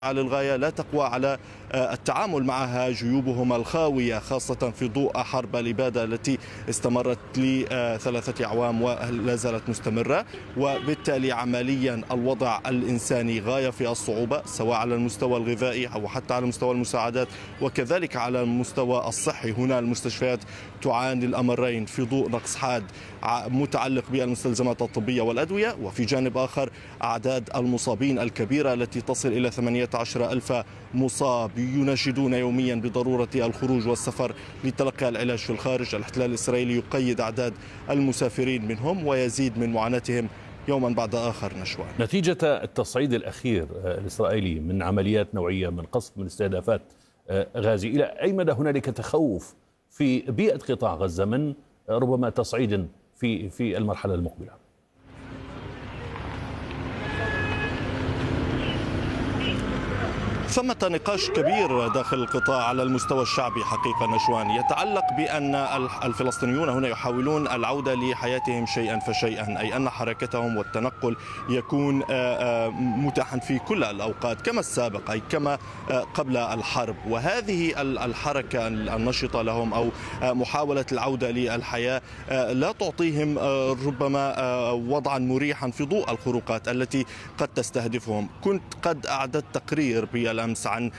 للغاية، لا تقوى على التعامل معها جيوبهم الخاوية، خاصة في ضوء حرب الإبادة التي استمرت ل3 أعوام ولا زالت مستمرة. وبالتالي عمليا الوضع الإنساني غاية في الصعوبة، سواء على المستوى الغذائي أو حتى على مستوى المساعدات، وكذلك على المستوى الصحي. هنا المستشفيات تعاني الأمرين في ضوء نقص حاد متعلق بالمستلزمات الطبية والأدوية، وفي جانب آخر أعداد المصابين الكبيرة التي تصل إلى 18,000 مصاب يناشدون يوميا بضرورة الخروج والسفر لتلقي العلاج في الخارج. الاحتلال الإسرائيلي يقيد أعداد المسافرين منهم ويزيد من معاناتهم يوما بعد آخر. نشوان، نتيجة التصعيد الأخير الإسرائيلي من عمليات نوعية، من قصف، من استهدافات غازي، إلى أي مدى هنالك تخوف في بيئة قطاع غزة من ربما تصعيد في المرحلة المقبلة؟ ثمة نقاش كبير داخل القطاع على المستوى الشعبي حقيقة نشوان، يتعلق بأن الفلسطينيون هنا يحاولون العودة لحياتهم شيئا فشيئا، أي أن حركتهم والتنقل يكون متاحا في كل الأوقات كما السابق، أي كما قبل الحرب. وهذه الحركة النشطة لهم أو محاولة العودة للحياة لا تعطيهم ربما وضعا مريحا في ضوء الخروقات التي قد تستهدفهم. كنت قد أعددت تقرير بالأمس عن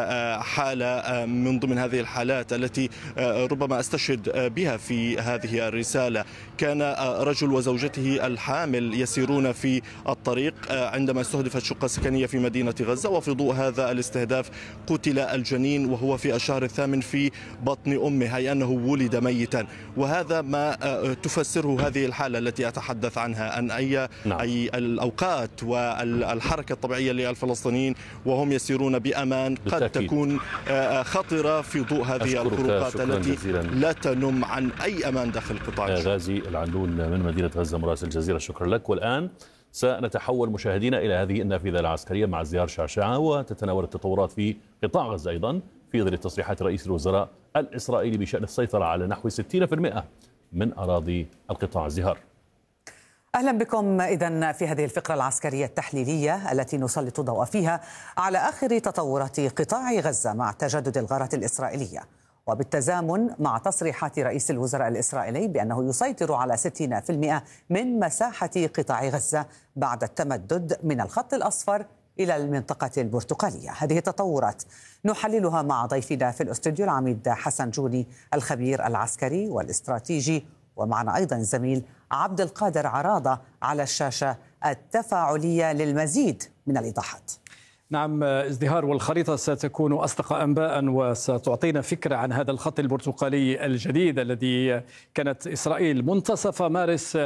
حالة من ضمن هذه الحالات التي ربما أستشهد بها في هذه الرسالة. كان رجل وزوجته الحامل يسيرون في الطريق عندما استهدفت شقة سكنية في مدينة غزة، وفي ضوء هذا الاستهداف قتل الجنين وهو في الشهر الثامن في بطن أمه، أي أنه ولد ميتا. وهذا ما تفسره هذه الحالة التي أتحدث عنها، أن أي الأوقات والحركة الطبيعية للفلسطينيين وهم يسيرون بأمان قد بالتأكيد تكون خطرة في ضوء هذه الخروقات التي لا تنم عن أي أمان داخل قطاع غازي العنلول من مدينة غزة، مراسل الجزيرة، شكرا لك. والآن سنتحول مشاهدينا إلى هذه النافذة العسكرية مع ازدهار شعشعة، وتتناول التطورات في قطاع غزة أيضا في ظل تصريحات رئيس الوزراء الإسرائيلي بشأن السيطرة على نحو 60% من أراضي القطاع. ازدهار، أهلا بكم. إذن في هذه الفقرة العسكرية التحليلية التي نسلط الضوء فيها على آخر تطورات قطاع غزة مع تجدد الغارة الإسرائيلية، وبالتزامن مع تصريحات رئيس الوزراء الإسرائيلي بأنه يسيطر على 60% من مساحة قطاع غزة بعد التمدد من الخط الأصفر إلى المنطقة البرتقالية. هذه التطورات نحللها مع ضيفنا في الاستوديو العميد حسن جوني، الخبير العسكري والاستراتيجي، ومعنا أيضا الزميل عبد القادر عراضة على الشاشة التفاعلية للمزيد من الإيضاحات. نعم ازدهار، والخريطة ستكون أصدق أنباء وستعطينا فكرة عن هذا الخط البرتقالي الجديد الذي كانت إسرائيل منتصف مارس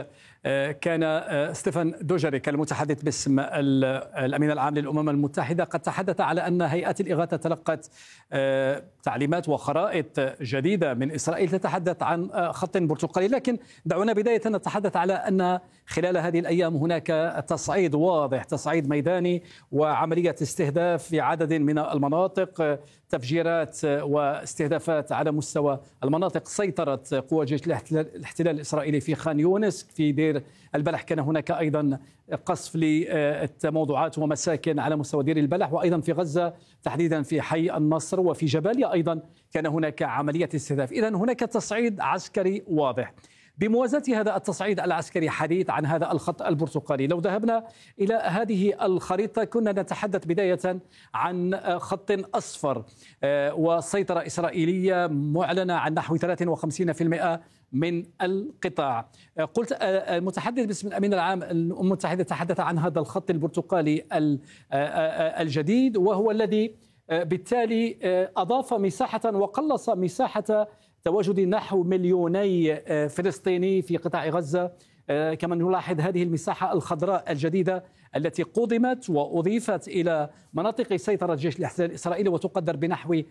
كان ستيفان دوجريك المتحدث باسم الأمين العام للأمم المتحدة قد تحدث على أن هيئات الإغاثة تلقت تعليمات وخرائط جديدة من إسرائيل تتحدث عن خط برتقالي. لكن دعونا بداية نتحدث على أن خلال هذه الأيام هناك تصعيد واضح، تصعيد ميداني وعملية استهداف في عدد من المناطق، تفجيرات واستهدافات على مستوى المناطق سيطرت قوى جيش الاحتلال الإسرائيلي في خان يونس. في دير البلح كان هناك أيضا قصف للتموضعات ومساكن على مستوى دير البلح، وأيضا في غزة تحديدا في حي النصر وفي جباليا أيضا كان هناك عملية استهداف. إذن هناك تصعيد عسكري واضح. بموازاة هذا التصعيد العسكري حديث عن هذا الخط البرتقالي. لو ذهبنا إلى هذه الخريطة كنا نتحدث بداية عن خط أصفر وسيطرة إسرائيلية معلنة عن نحو 53% من القطاع. قلت المتحدث باسم الأمين العام للأمم المتحدة تحدث عن هذا الخط البرتقالي الجديد، وهو الذي بالتالي أضاف مساحة وقلص مساحة تواجد نحو 2,000,000 فلسطيني في قطاع غزة. كما نلاحظ هذه المساحة الخضراء الجديدة التي قضمت وأضيفت إلى مناطق سيطرة جيش الاحتلال الإسرائيلي وتقدر بنحو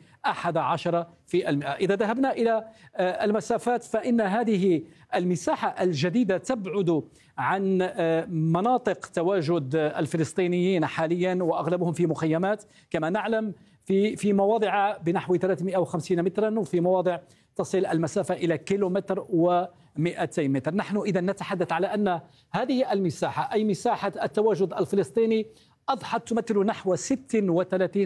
11%. إذا ذهبنا إلى المسافات فإن هذه المساحة الجديدة تبعد عن مناطق تواجد الفلسطينيين حاليا، وأغلبهم في مخيمات كما نعلم، في مواضع بنحو 350 مترا، وفي مواضع تصل المسافة إلى 1.2 متر. نحن إذا نتحدث على أن هذه المساحة أي مساحة التواجد الفلسطيني أضحت تمثل نحو 36